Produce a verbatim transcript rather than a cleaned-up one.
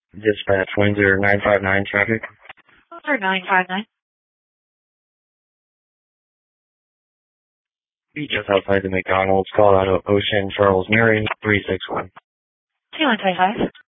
Dispatch Windsor nine five nine traffic. Windsor nine five nine. Be just outside the McDonald's, Colorado Ocean, Charles Marion, three six one. two one five five.